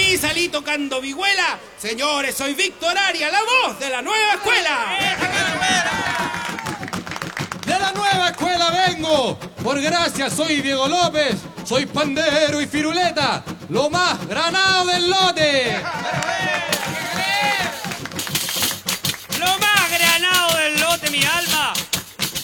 aquí salí tocando vihuela. Señores, soy Víctor Arias, la voz de la nueva escuela. De la nueva escuela vengo. Por gracia soy Diego López. Soy pandero y firuleta. Lo más granado del lote.